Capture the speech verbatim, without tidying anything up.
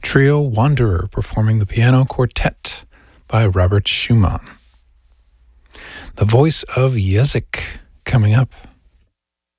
trio Wanderer performing the piano quartet by Robert Schumann. The voice of Yezek coming up